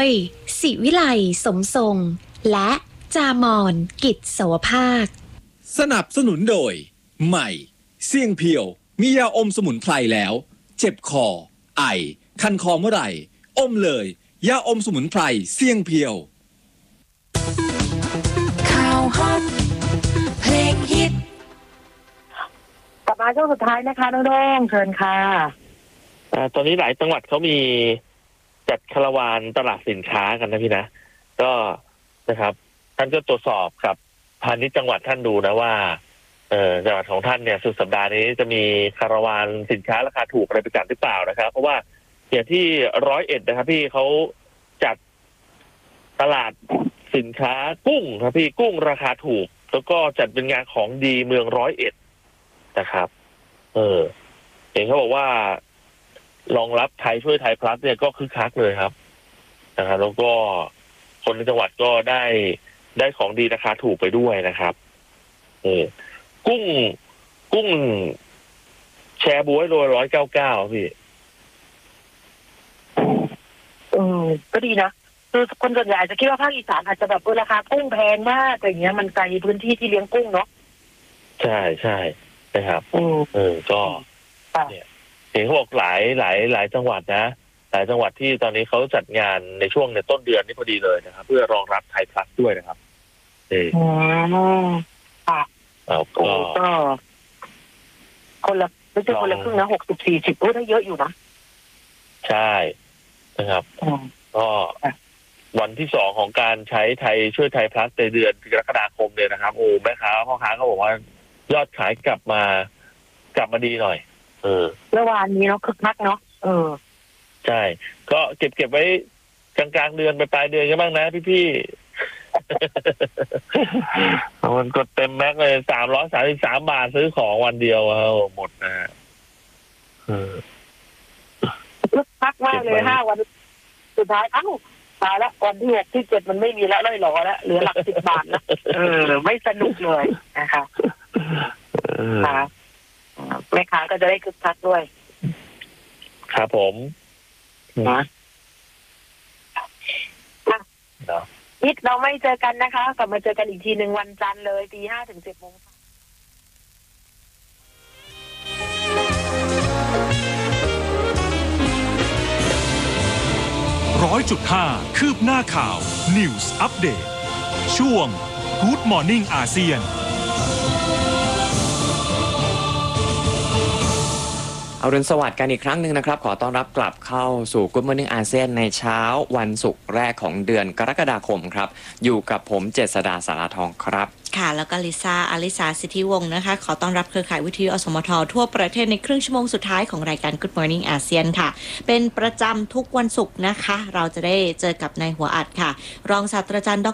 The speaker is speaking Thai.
ศิวิไลสมทรงและจามอนกิจสวภาคสนับสนุนโดยใหม่เสี่ยงเพียวมียาอมสมุนไพรแล้วเจ็บคอไอคันคอเมื่อไหร่อมเลยยาอมสมุนไพรเสี่ยงเพียวข่าวฮอตเพลงฮิตกลับมาช่วงสุดท้ายนะคะน้องโด่งเชิญค่ะตอนนี้หลายจังหวัดเขามีจัดคาราวานตลาดสินค้ากันนะพี่นะก็นะครับท่านก็ตรวจสอบกับพาณิชย์จังหวัดท่านดูนะว่าจังหวัดของท่านเนี่ยสุดสัปดาห์นี้จะมีคาราวานสินค้าราคาถูกอะไรไปจัดหรือเปล่านะครับเพราะว่าอย่างที่101นะครับพี่เขาจัดตลาดสินค้ากุ้งครับพี่กุ้งราคาถูกแล้วก็จัดเป็นงานของดีเมือง101นะครับเห็นเขาบอกว่ารองรับไทยช่วยไทยพลัสเนี่ยก็คึกคักเลยครับนะครับแล้วก็คนในจังหวัดก็ได้ของดีราคาถูกไปด้วยนะครับกุ้งแชร์บ๊วยโล199พี่ก็ดีนะคือคนส่วนใหญ่จะคิดว่าภาคอีสานอาจจะแบบราคากุ้งแพงมากอะไรเงี้ยมันไกลพื้นที่ที่เลี้ยงกุ้งเนาะใช่นะครับก็เนี่ยเห็นเขาบอกหลายจังหวัดนะหลายจังหวัดที่ตอนนี้เขาจัดงานในช่วงในต้นเดือนนี้พอดีเลยนะครับเพื่อรองรับไทยพลัสด้วยนะครับก็คนละไม่ใช่คนละครึ่งนะ60-40ได้เยอะอยู่นะใช่นะครับก็วันที่2ของการใช้ไทยช่วยไทยพลัสในเดือนกรกฎาคมเลยนะครับแม่ค้าพ่อค้าเขาบอกว่ายอดขายกลับมาดีหน่อยเมื่อวานนี้เนาะคึกคักเนาะใช่ก็เก็บไว้กลางๆเดือนไปปลายเดือนกันบ้างนะพี่มันกดเต็มแม็กเลย333 บาทซื้อของวันเดียวหมดนะฮะคึกคักมากเลย5 วันสุดท้ายตายแล้ววันที่6ที่7มันไม่มีแล้วหล่อแล้วเหลือหลัก10 บาทนะไม่สนุกเลยนะคะแม่ค้าก็จะได้คึกคักด้วยครับผมนะนิดเราไม่เจอกันนะคะกลับมาเจอกันอีกทีหนึ่งวันจันทร์เลยตี 5 ถึง 10 โมง 100.5 คืบหน้าข่าว News Update ช่วง Good Morning อาเซียนอรุณสวัสดิ์กันอีกครั้งหนึ่งนะครับขอต้อนรับกลับเข้าสู่ Good Morning อาเซียนในเช้าวันศุกร์แรกของเดือนกรกฎาคมครับอยู่กับผมเจษฎาสาราทองครับค่ะแล้วก็ลิซ่าอลิสาสิทธิวงศ์นะคะขอต้อนรับเครือข่ายวิทยุอสมททั่วประเทศในครึ่งชั่วโมงสุดท้ายของรายการ Good Morning อาเซียนค่ะเป็นประจำทุกวันศุกร์นะคะเราจะได้เจอกับนายหัวอัดค่ะรองศาสตราจารย์ด